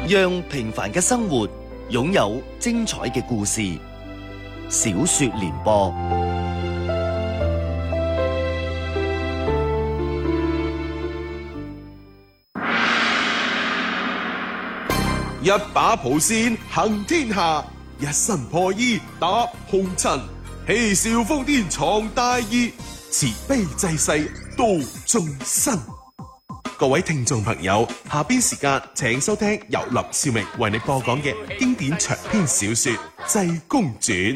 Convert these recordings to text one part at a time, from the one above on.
讓平凡嘅生活擁有精彩嘅故事。小說聯播， 一把蒲扇行天下，一身破衣打紅塵。嬉笑瘋癲藏大義，慈悲濟世度眾生。各位聽眾朋友，下邊時間請收聽由林兆明為你播講嘅經典長篇小說《濟公傳》。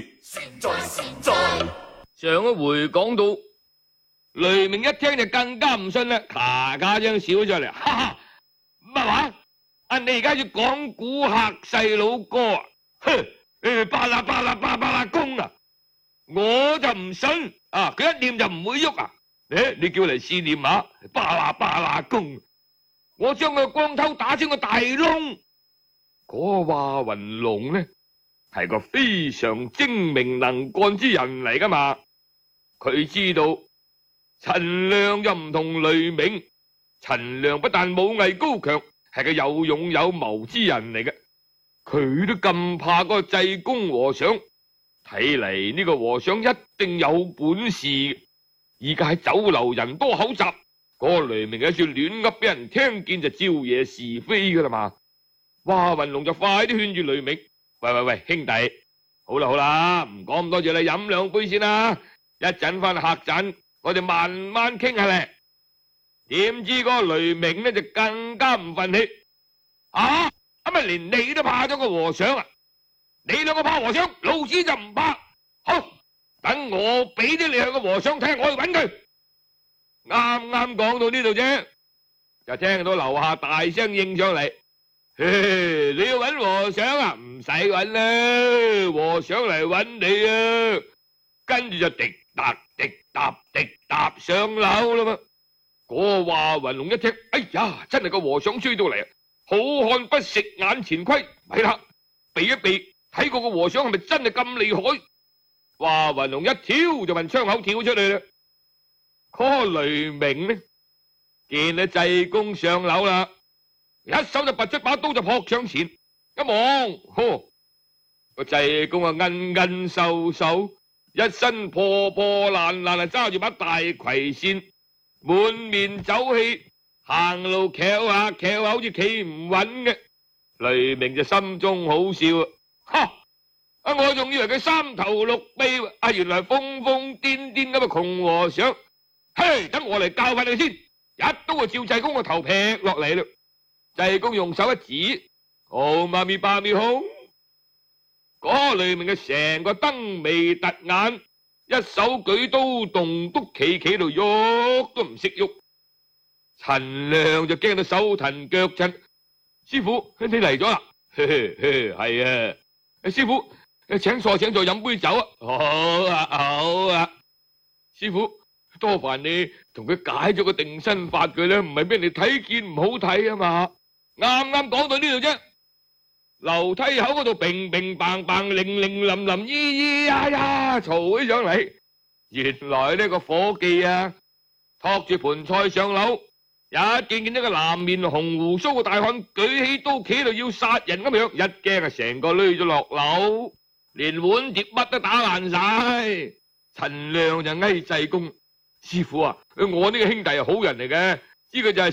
上一回講到雷鳴一聽就更加唔信啦，咔咔聲笑咗出嚟，哈哈，乜話？你而家要講古客細佬哥啊？哼，巴啦巴啦巴啦公啊！我就唔信啊！佢一念就唔會喐啊！你叫嚟試念下，巴啦巴啦公，我將佢光頭打穿個大窿。嗰個華雲龍呢，係個非常精明能幹之人嚟噶嘛。佢知道陳亮就唔同雷鳴，陳亮不但武藝高強，係個有勇有謀之人嚟嘅。佢都咁怕嗰個濟公和尚。睇嚟呢個和尚一定有本事，而家喺酒樓人多口雜，嗰個雷鳴喺處亂噏俾人聽見就招惹是非噶啦嘛。華雲龍就快啲勸住雷鳴，喂，兄弟，好啦，唔講咁多嘢啦，飲兩杯先啦，一陣翻客棧，我哋慢慢傾下咧。點知嗰個雷鳴呢就更加唔忿氣，咁連你都怕咗個和尚啊？你兩個怕和尚，老子就唔怕。好，等我俾啲你向個和尚聽，我去揾佢。啱啱講到呢度啫，就聽到樓下大聲應上嚟，你要揾和尚啊？唔使揾啦，和尚嚟揾你啊。跟住就滴答滴答滴答上樓啦嘛。嗰個華雲龍一聽，哎呀，真係個和尚追到嚟啊！好漢不食眼前虧，咪啦，避一避。睇過個和尚係咪真係咁厲害？華雲龍一跳就問窗口跳出去啦。嗰個雷鳴呢，見到濟公上樓啦，一手就拔出把刀就撲上前，一望，個濟公啊奀奀瘦瘦，一身破破爛爛啊，揸住把大葵扇，滿面酒氣，行路翹下翹下，好似企唔穩嘅。雷鳴就心中好笑啊！我仲以為佢三頭六臂，原來瘋瘋癲癲咁嘅窮和尚。嘿，等我嚟教訓你先，一刀就照濟公個頭劈落嚟啦。濟公用手一指，好媽咪巴咪空，嗰雷鳴嘅成個燈眉突眼，一手舉刀棟篤企度喐都唔識喐。陳亮就驚到手騰腳震，師傅你嚟咗啦？係啊，師傅請坐飲杯酒啊！好啊，師傅多煩你同佢解咗個定身法佢咧，唔係俾人哋睇見唔好睇啊嘛。啱啱講到呢度啫，樓梯口嗰度乒乒乓乓鈴鈴林林咿咿呀呀嘈起上嚟。原來呢個伙計啊托住盤菜上樓，見呢個藍面紅鬍鬚嘅大漢舉起刀企度要殺人咁樣，一驚啊成個攣咗落樓，連碗碟乜都打爛晒。陳亮就嗌濟公師傅啊，我呢個兄弟係好人嚟嘅，知佢就係